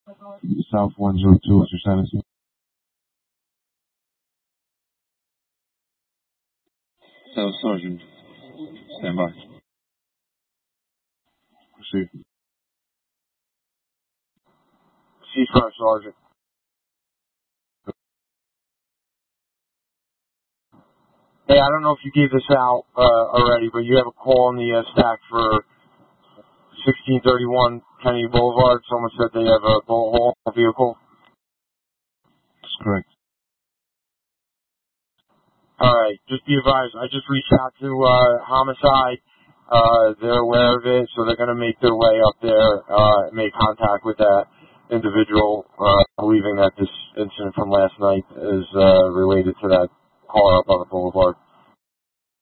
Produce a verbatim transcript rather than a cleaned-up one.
South one zero two, what's your status? South Sergeant, stand by. Proceed. Ceasefire, Sergeant. Hey, I don't know if you gave this out uh, already, but you have a call on the uh, stack for sixteen thirty-one Kennedy Boulevard. Someone said they have a bullet hole vehicle. That's correct. All right, just be advised. I just reached out to uh, Homicide. Uh, they're aware of it, so they're going to make their way up there uh, and make contact with that individual, uh, believing that this incident from last night is uh, related to that car up on the boulevard.